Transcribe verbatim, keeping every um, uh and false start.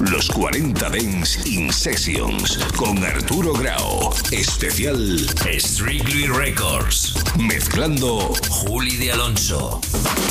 Los cuarenta Dance in Sessions con Arturo Grau. Especial Strictly Records. Mezclando Juli de Alonso.